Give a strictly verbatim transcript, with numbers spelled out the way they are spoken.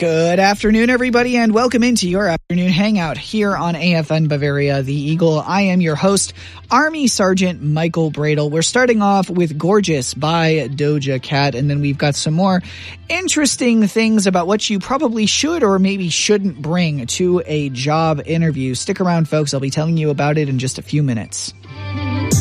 Good afternoon, everybody, and welcome into your afternoon hangout here on A F N Bavaria, the Eagle. I am your host, Army Sergeant Michael Bradle. We're starting off with Gorgeous by Doja Cat, and then we've got some more interesting things about what you probably should or maybe shouldn't bring to a job interview. Stick around, folks. I'll be telling you about it in just a few minutes.